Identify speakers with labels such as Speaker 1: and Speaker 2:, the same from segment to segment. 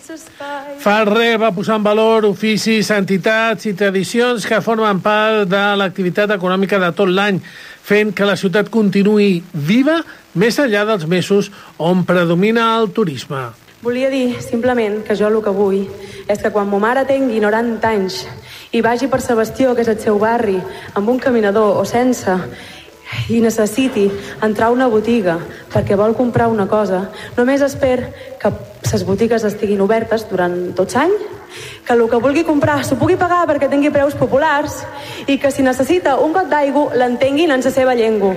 Speaker 1: Ferrer va posar en valor oficis, entitats i tradicions que formen part de l'activitat econòmica de tot l'any, fent que la ciutat continuï viva més enllà dels mesos on predomina el turisme.
Speaker 2: Volia dir simplement que jo el que vull és que quan ma mare tingui 90 anys i vagi per Sebastió, que és el seu barri, amb un caminador o sense, i necessiti entrar a una botiga perquè vol comprar una cosa, només espero que les botigues estiguin obertes durant tot l'any, que el que vulgui comprar s'ho pugui pagar perquè tingui preus populars i que si necessita un got d'aigua l'entenguin en la seva llengua.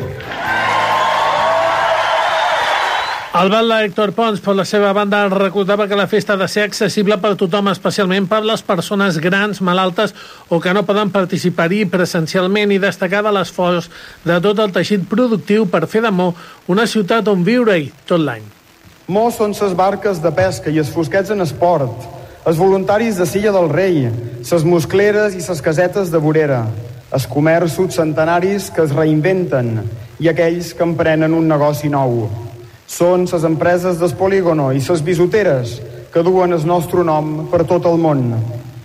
Speaker 1: El batlle Héctor Pons, per la seva banda, recordava que la festa ha de ser accessible per tothom, especialment per les persones grans, malaltes o que no poden participar-hi presencialment, i destacar de l'esforç de tot el teixit productiu per fer de Mo una ciutat on viure-hi tot l'any.
Speaker 3: Mo són ses barques de pesca i els fosquets en esport, els voluntaris de Silla del Rei, ses muscleres i ses casetes de vorera, els comerços centenaris que es reinventen i aquells que emprenen un negoci nou. Són les empreses del polígono i les bisoteres que duen el nostre nom per tot el món.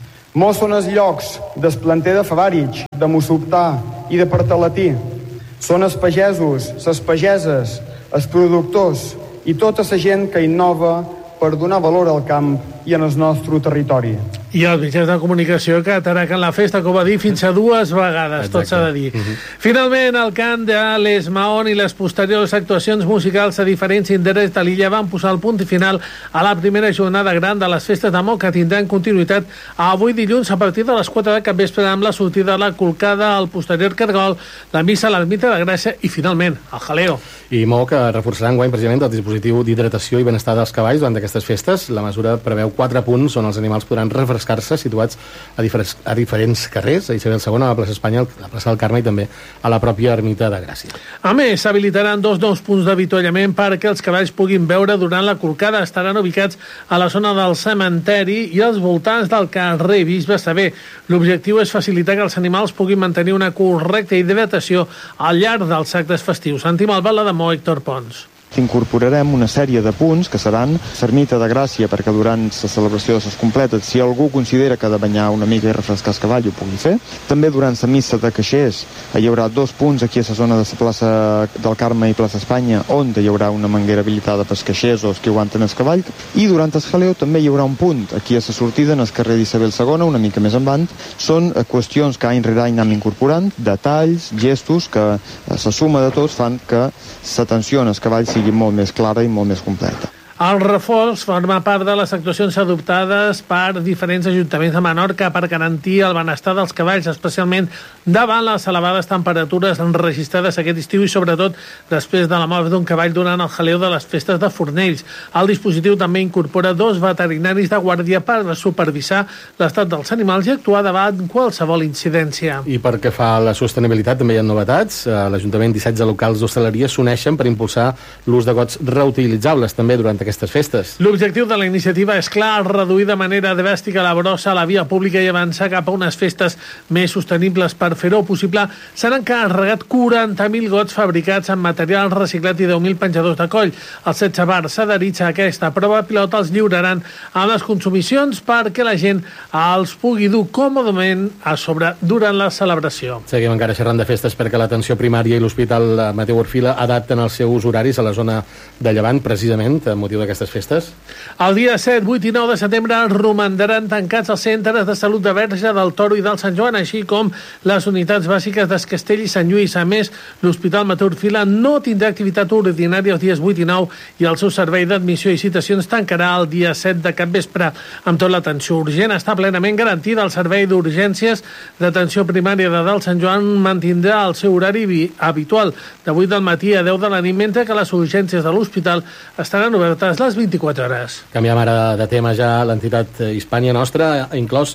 Speaker 3: Mo són els llocs del planter de Favarich, de Mossoptà i de Partalatí. Són els pagesos, les pageses, els productors i tota la gent que innova per donar valor al camp i en el nostre territori.
Speaker 1: I els mitjans de comunicació que atraquen la festa, com va dir, fins a 2 vegades. Exacte. Tot s'ha de dir. Finalment, el cant de Les Mahón i les posteriors actuacions musicals a diferents indrets de l'illa van posar el punt final a la primera jornada gran de les festes de Mo, que tindran continuïtat avui dilluns a partir de les 4 de capvespre, amb la sortida de la Colcada, el posterior cargol, la missa a l'ermita de Gràcia i, finalment, el jaleo.
Speaker 4: I Mo, que reforçarà enguany precisament el dispositiu d'hidratació i benestar dels cavalls durant aquestes festes. La mesura preveu 4 punts on els animals podran refrescar-se, situats a diferents carrers, a Isabel II, a la plaça Espanya, a la plaça del Carme i també a la pròpia ermita de Gràcia.
Speaker 1: A més, s'habilitaran 2 nous punts d'avituallament perquè els cavalls puguin veure durant la Colcada. Estaran ubicats a la zona del cementeri i als voltants del carrer Bisbe Sever. L'objectiu és facilitar que els animals puguin mantenir una correcta hidratació al llarg dels actes festius. Sentim el batlle de Mo, Héctor Pons.
Speaker 5: Incorporarem una sèrie de punts que seran l'ermita de Gràcia, perquè durant la celebració de les completes, si algú considera que ha de banyar una mica i refrescar el cavall, ho pugui fer. També durant la missa de caixers hi haurà 2 punts aquí a la zona de la plaça del Carme i plaça Espanya, on hi haurà una manguera habilitada pels caixers o els que aguanten el cavall. I durant el jaleo també hi haurà un punt aquí a la sortida, en el carrer d'Isabel II, una mica més endavant. Són qüestions que any rere any anem incorporant, detalls, gestos, que la suma de tots fan que l'atenció en els cavalls sigui molt més clara i molt més completa.
Speaker 1: El reforç forma part de les actuacions adoptades per diferents ajuntaments de Menorca per garantir el benestar dels cavalls, especialment davant les elevades temperatures enregistrades aquest estiu i sobretot després de la mort d'un cavall durant el jaleo de les festes de Fornells. El dispositiu també incorpora 2 veterinaris de guàrdia per supervisar l'estat dels animals i actuar davant qualsevol incidència.
Speaker 4: I pel que fa a la sostenibilitat també hi ha novetats. L'Ajuntament i 16 locals d'hostaleria s'uneixen per impulsar l'ús de gots reutilitzables també durant aquestes festes.
Speaker 1: L'objectiu de la iniciativa és clar, reduir de manera dràstica la brossa a la via pública i avançar cap a unes festes més sostenibles. Per fer-ho possible, s'han encarregat 40.000 gots fabricats amb material reciclat i 10.000 penjadors de coll. Els 16 bars adherits a aquesta prova pilota els lliuraran a les consumicions perquè la gent els pugui dur còmodament a sobre durant la celebració.
Speaker 4: Seguim encara xerrant de festes perquè l'atenció primària i l'Hospital Mateu Orfila adapten els seus horaris a la zona de Llevant, precisament, amb motiu d'aquestes festes.
Speaker 1: El dia 7, 8 i 9 de setembre romandran tancats els centres de salut de Verge, del Toro i del Sant Joan, així com les unitats bàsiques d'Es Castell i Sant Lluís. A més, l'Hospital Mateu Orfila no tindrà activitat ordinària els dies 8 i 9 i el seu servei d'admissió i citacions tancarà el dia 7 de capvespre. Amb tot, l'atenció urgent està plenament garantida. El servei d'urgències d'atenció primària de Dalt Sant Joan mantindrà el seu horari habitual de 8 del matí a 10 de la nit, mentre que les urgències de l'hospital estaran obertes les 24 hores.
Speaker 4: Canviem ara de tema ja. L'entitat Hispània Nostra ha inclòs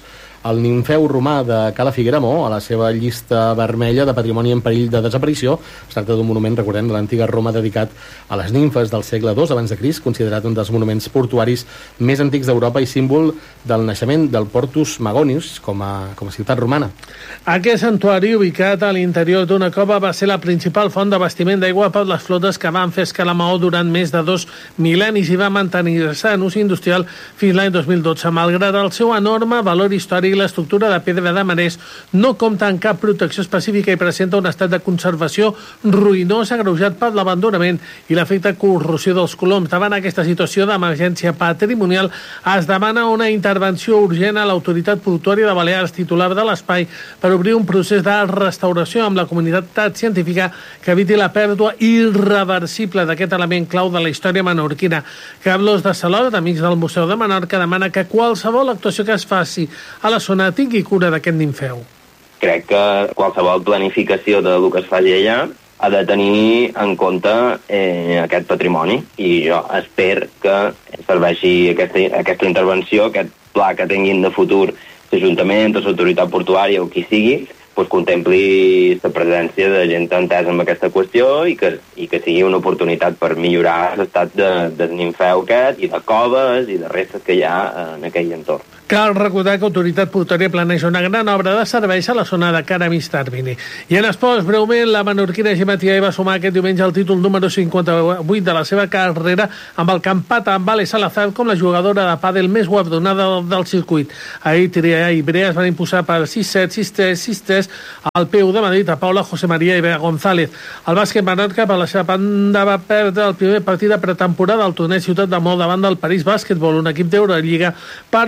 Speaker 4: el nimfeu romà de Cala Figueramó a la seva llista vermella de patrimoni en perill de desaparició. Es tracta d'un monument, recordem, de l'antiga Roma dedicat a les nimfes del segle II abans de Crist, considerat un dels monuments portuaris més antics d'Europa i símbol del naixement del Portus Magonius com a ciutat romana.
Speaker 1: Aquest santuari, ubicat a l'interior d'una cova, va ser la principal font d'abastiment d'aigua per les flotes que van fer escala a Maó durant més de 2 mil·lennis i va mantenir-se en ús industrial fins l'any 2012. Malgrat el seu enorme valor històric, l'estructura de pedra de marès no compta amb cap protecció específica i presenta un estat de conservació ruïnós agreujat per l'abandonament i l'efecte corrosió dels coloms. Davant aquesta situació d'emergència patrimonial es demana una intervenció urgent a l'autoritat portuària de Balears, titular de l'espai, per obrir un procés de restauració amb la comunitat científica que eviti la pèrdua irreversible d'aquest element clau de la història menorquina. Carlos de Salot, amics del Museu de Menorca, demana que qualsevol actuació que es faci a la zona tingui cura d'aquest nimfeu.
Speaker 6: Crec que qualsevol planificació del que es faci allà ha de tenir en compte aquest patrimoni, i jo espero que serveixi aquesta intervenció, aquest pla que tinguin de futur l'Ajuntament, l'autoritat portuària o qui sigui, doncs contempli la presència de gent entesa amb aquesta qüestió i que sigui una oportunitat per millorar l'estat del nimfeu aquest i de coves i de restes que hi ha en aquell entorn.
Speaker 1: Cal recordar que Autoritat Portuària planeja una gran obra de serveis a la zona de Caramistarbini. I en esports, breument, la menorquina Gemma Tiay va sumar aquest diumenge el títol número 58 de la seva carrera amb el que empata amb Vale Salazar com la jugadora de pàdel més guardonada del circuit. Ahir Tiay i Brea es van imposar per 6-7, 6-3, 6-3 al PU de Madrid a Paula José María i Bea González. El bàsquet Menorca, per la seva banda, va perdre el primer partit de pretemporada al torneig Ciutat de Mó davant del París Bàsquetbol, un equip d'Eurolliga, per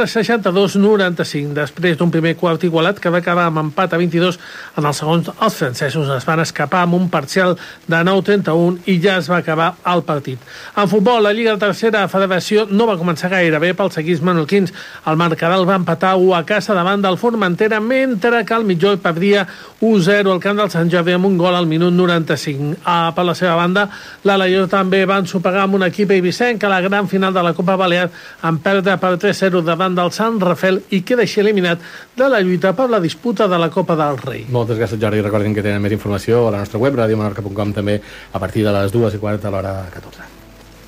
Speaker 1: 62-95. Després d'un primer quart igualat que va acabar amb empat a 22, en els segons els francesos es van escapar amb un parcial de 9-31 i ja es va acabar el partit. En futbol, la Lliga Tercera Federació no va començar gaire bé pels equips menorquins. El Mercadal va empatar 1 a casa davant del Formentera, mentre que el Mitjó perdria 1-0 al camp del Sant Jordi amb un gol al minut 95. Per la seva banda, l'Alaior també van sopegar amb un equip eivissenc a la gran final de la Copa Balear en perdre per 3-0 davant del Sant Rafel i queda així eliminat de la lluita per la disputa de la Copa del Rei.
Speaker 4: Moltes gràcies, Jordi. Recordin que tenen més informació a la nostra web, radiomenorca.com, també a partir de les 2:15 a l'hora 14.